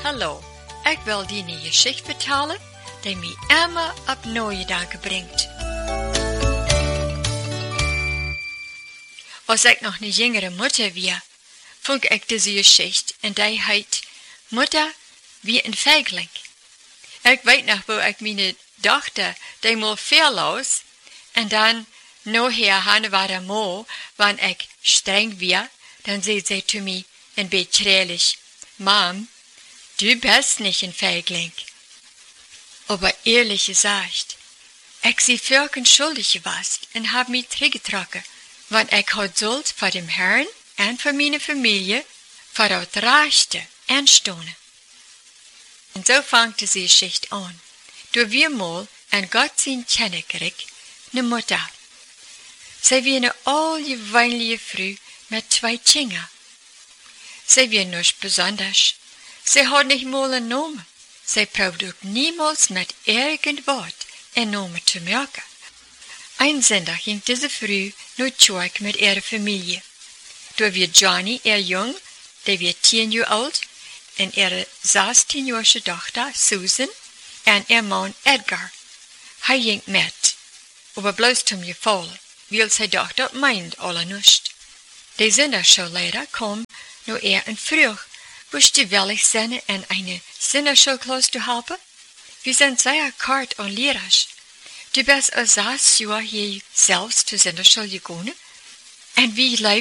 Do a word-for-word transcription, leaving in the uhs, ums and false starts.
Hallo, ik wil die een geschicht vertellen die mij immer op nieuwe dagen brengt. Als ik nog een jüngere Mutter war, vond ik deze geschicht en die heet Mutter wie een Feigling. Ik weet nog, wo ik mijn dochter die mal verloos en dan nachher Hanne war der Mo, wann ich streng war, dann sagt sie zu mir ein betreulich, Mom, du bist nicht ein Feigling. Aber ehrlich gesagt, ich sie völlig schuldig gewesen und hab mich zurückgetragen, wann ich hat Schuld vor dem Herrn und für meine Familie, vor das Rechte anstehen. Und so fängt die Geschichte an. Du wir mal an Gott sein Kennekrieg, ne Mutter. Sie wie eine allgewöhnliche Frau mit zwei Kindern. Sie wie nicht besonders. Sie hat nicht mal einen Namen. Sie braucht auch niemals mit irgendwas einen Namen zu merken. Ein Sonntag ging diese Frau nur zurück mit ihrer Familie. Da wir Johnny, ihr Jung, der wird zehn Jahre alt, und ihre sechzehnjährige Tochter Susan und ihr Mann Edgar. Er ging mit, aber bloß zum Gefallen, weil seine Tochter meint alle nicht. Die Sonderschulleiter kam nur eher in Früh. Willst du willig sein, in eine Sonderschulklasse zu helfen? Wir sind sehr kort und lehrerisch. Du bist als sechs Jahre hier selbst zur Sonderschule gegangen? Und wie lebt